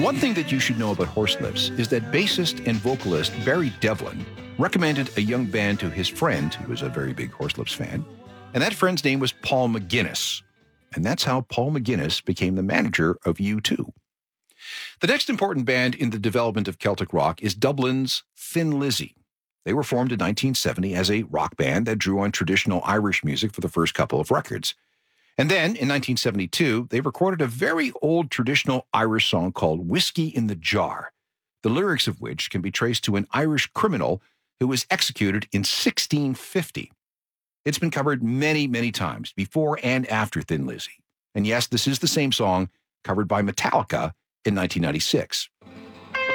One thing that you should know about Horselips is that bassist and vocalist Barry Devlin recommended a young band to his friend, who was a very big Horselips fan, and that friend's name was Paul McGuinness. And that's how Paul McGuinness became the manager of U2. The next important band in the development of Celtic rock is Dublin's Thin Lizzy. They were formed in 1970 as a rock band that drew on traditional Irish music for the first couple of records. And then, in 1972, they recorded a very old traditional Irish song called Whiskey in the Jar, the lyrics of which can be traced to an Irish criminal who was executed in 1650. It's been covered many, many times, before and after Thin Lizzy. And yes, this is the same song covered by Metallica in 1996.